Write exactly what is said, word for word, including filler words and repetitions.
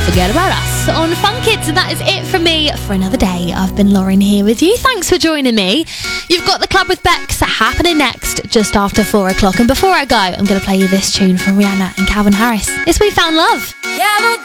Forget About Us on Funk It. And that is it from me for another day. I've been Lauren here with you. Thanks for joining me. You've got the Club with Bex happening next, just after four o'clock. And before I go, I'm going to play you this tune from Rihanna and Calvin Harris. It's We Found Love. Yeah,